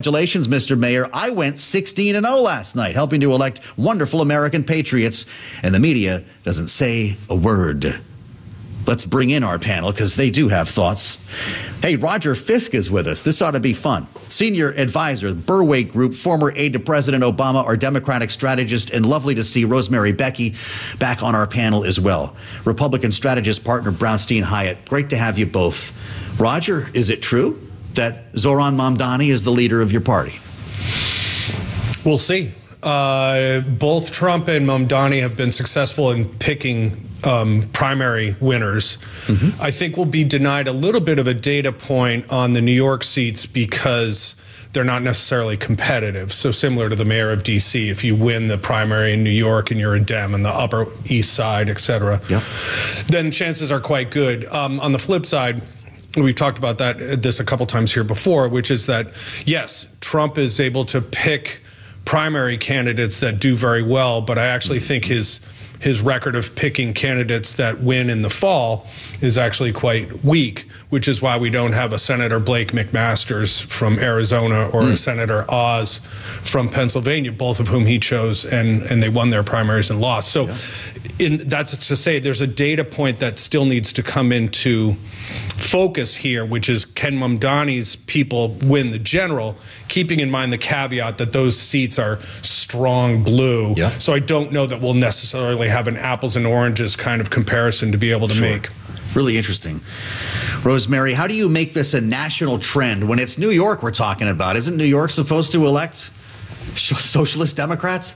Congratulations, Mr. Mayor. I went 16-0 last night, helping to elect wonderful American patriots, and the media doesn't say a word. Let's bring in our panel because they do have thoughts. Hey, Roger Fisk is with us. This ought to be fun. Senior advisor, Burway Group, former aide to President Obama, our Democratic strategist, and lovely to see Rosemary Becky back on our panel as well. Republican strategist partner Brownstein Hyatt. Great to have you both. Roger, is it true that Zoran Mamdani is the leader of your party? We'll see. Both Trump and Mamdani have been successful in picking primary winners. I think we'll be denied a little bit of a data point on the New York seats because they're not necessarily competitive. So similar to the mayor of D.C., if you win the primary in New York and you're a Dem in the Upper East Side, et cetera, then chances are quite good. On the flip side, we've talked about this a couple times here before, which is that, yes, Trump is able to pick primary candidates that do very well, but I actually think his record of picking candidates that win in the fall is actually quite weak, which is why we don't have a Senator Blake McMasters from Arizona or a Senator Oz from Pennsylvania, both of whom he chose, and they won their primaries and lost. So that's to say there's a data point that still needs to come into focus here, which is can Mamdani's people win the general, keeping in mind the caveat that those seats are strong blue. So I don't know that we'll necessarily have an apples and oranges kind of comparison to be able to make. Really interesting. Rosemary, how do you make this a national trend when it's New York we're talking about? Isn't New York supposed to elect socialist Democrats?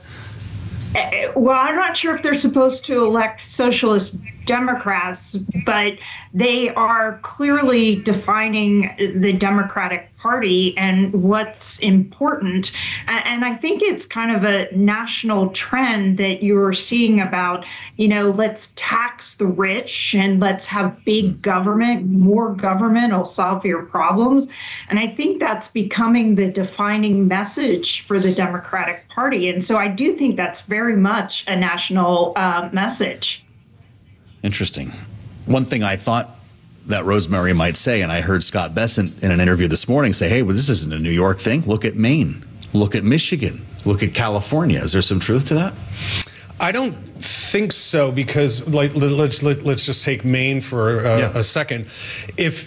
Well, I'm not sure if they're supposed to elect socialist Democrats, but they are clearly defining the Democratic Party and what's important. And I think it's kind of a national trend that you're seeing about, let's tax the rich and let's have big government, more government will solve your problems. And I think that's becoming the defining message for the Democratic Party. And so I do think that's very much a national message. Interesting. One thing I thought that Rosemary might say, and I heard Scott Bessent in an interview this morning say, hey, well, this isn't a New York thing. Look at Maine. Look at Michigan. Look at California. Is there some truth to that? I don't think so, because let's just take Maine for a second. If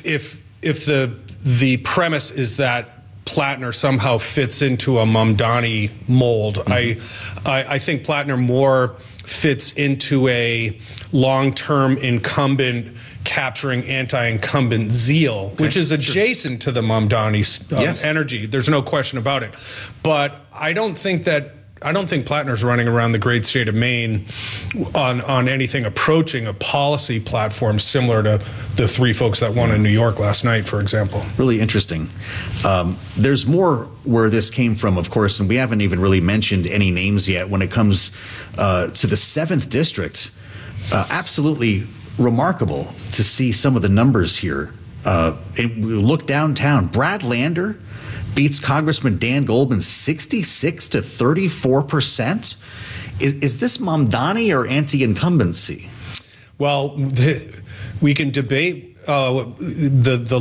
the premise is that Plattner somehow fits into a Mamdani mold, I think Plattner more fits into a long-term incumbent capturing anti-incumbent zeal, which is adjacent to the Mamdani energy. There's no question about it. But I don't think Plattner's running around the great state of Maine on anything approaching a policy platform similar to the three folks that won in New York last night, for example. Really interesting. There's more where this came from, of course, and we haven't even really mentioned any names yet when it comes to the 7th District. Absolutely remarkable to see some of the numbers here. And we look downtown. Brad Lander beats Congressman Dan Goldman 66 to 34%. Is this Mamdani or anti-incumbency? Well, we can debate the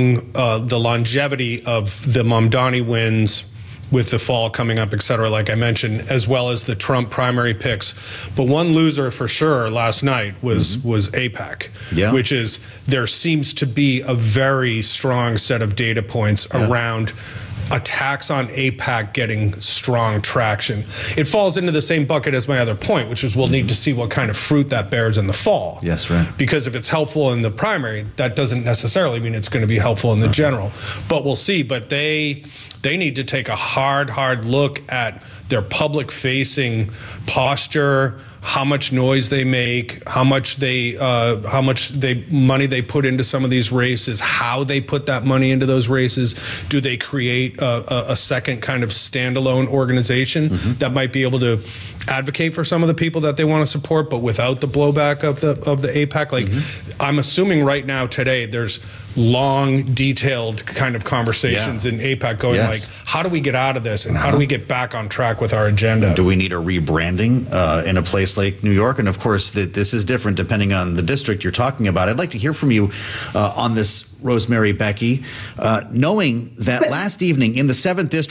longevity of the Mamdani wins with the fall coming up, et cetera, like I mentioned, as well as the Trump primary picks. But one loser for sure last night was AIPAC, which is there seems to be a very strong set of data points around attacks on AIPAC getting strong traction. It falls into the same bucket as my other point, which is we'll need to see what kind of fruit that bears in the fall. Yes, right. Because if it's helpful in the primary, that doesn't necessarily mean it's going to be helpful in the general. But we'll see. But they need to take a hard look at their public-facing posture, how much noise they make, how much money they put into some of these races, how they put that money into those races. Do they create a second kind of standalone organization that might be able to advocate for some of the people that they want to support, but without the blowback of the AIPAC? Like, I'm assuming right now today there's long, detailed kind of conversations in AIPAC going like, how do we get out of this and how do we get back on track with our agenda? Do we need a rebranding in a place like New York? And of course, this is different depending on the district you're talking about. I'd like to hear from you on this, Rosemary Becky, knowing that last evening in the 7th District,